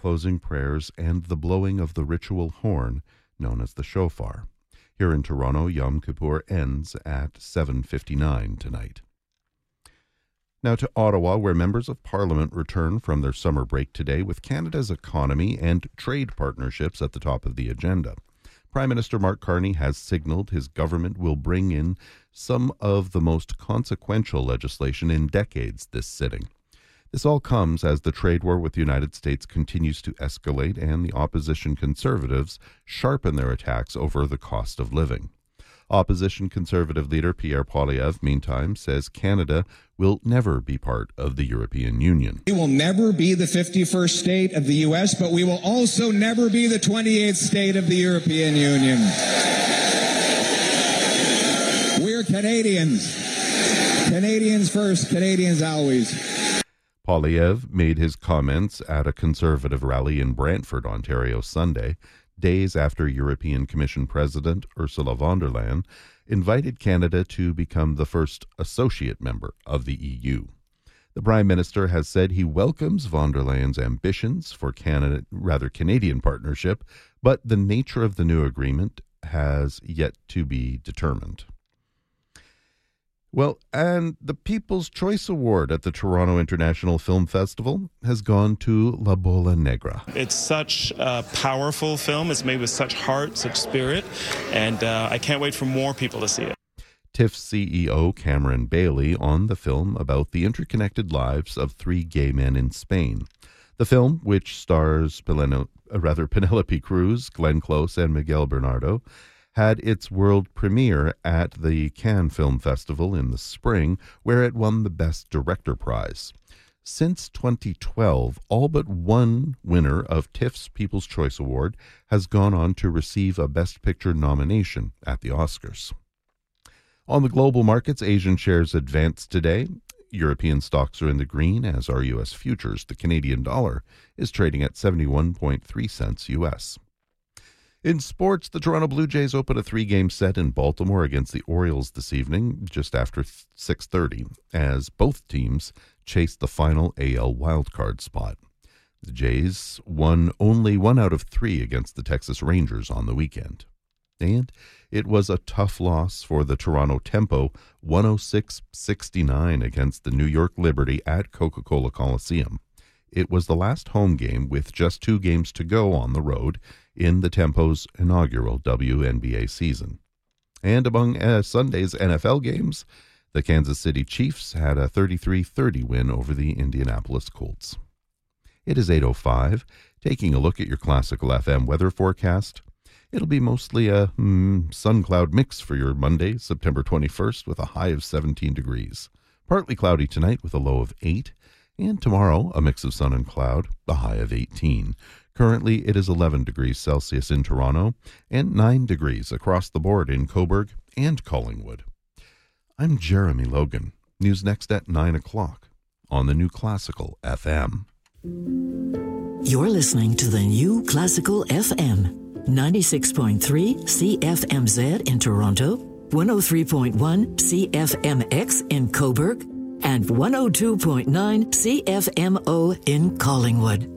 closing prayers and the blowing of the ritual horn known as the shofar. Here in Toronto, Yom Kippur ends at 7:59 tonight. Now to Ottawa, where members of Parliament return from their summer break today with Canada's economy and trade partnerships at the top of the agenda. Prime Minister Mark Carney has signaled his government will bring in some of the most consequential legislation in decades this sitting. This all comes as the trade war with the United States continues to escalate and the opposition Conservatives sharpen their attacks over the cost of living. Opposition Conservative leader Pierre Poilievre, meantime, says Canada will never be part of the European Union. We will never be the 51st state of the U.S., but we will also never be the 28th state of the European Union. We're Canadians. Canadians first, Canadians always. Poilievre made his comments at a Conservative rally in Brantford, Ontario, Sunday, days after European Commission President Ursula von der Leyen invited Canada to become the first associate member of the EU. The Prime Minister has said he welcomes von der Leyen's ambitions for Canadian partnership, but the nature of the new agreement has yet to be determined. Well, and the People's Choice Award at the Toronto International Film Festival has gone to La Bola Negra. It's such a powerful film. It's made with such heart, such spirit, and I can't wait for more people to see it. TIFF CEO Cameron Bailey on the film about the interconnected lives of three gay men in Spain. The film, which stars Penelope Cruz, Glenn Close, and Miguel Bernardo, had its world premiere at the Cannes Film Festival in the spring, where it won the Best Director prize. Since 2012, all but one winner of TIFF's People's Choice Award has gone on to receive a Best Picture nomination at the Oscars. On the global markets, Asian shares advanced today. European stocks are in the green, as are U.S. futures. The Canadian dollar is trading at 71.3 cents U.S. In sports, the Toronto Blue Jays open a three-game set in Baltimore against the Orioles this evening, just after 6:30, as both teams chase the final AL wildcard spot. The Jays won only 1 out of 3 against the Texas Rangers on the weekend. And it was a tough loss for the Toronto Tempo, 106-69 against the New York Liberty at Coca-Cola Coliseum. It was the last home game with just 2 games to go on the road in the Tempo's inaugural WNBA season. And among Sunday's NFL games, the Kansas City Chiefs had a 33-30 win over the Indianapolis Colts. It is 8:05, taking a look at your Classical FM weather forecast. It'll be mostly a sun-cloud mix for your Monday, September 21st, with a high of 17 degrees. Partly cloudy tonight with a low of 8. And tomorrow, a mix of sun and cloud, a high of 18. Currently, it is 11 degrees Celsius in Toronto and 9 degrees across the board in Cobourg and Collingwood. I'm Jeremy Logan. News next at 9 o'clock on the New Classical FM. You're listening to the New Classical FM. 96.3 CFMZ in Toronto, 103.1 CFMX in Cobourg, and 102.9 CFMO in Collingwood.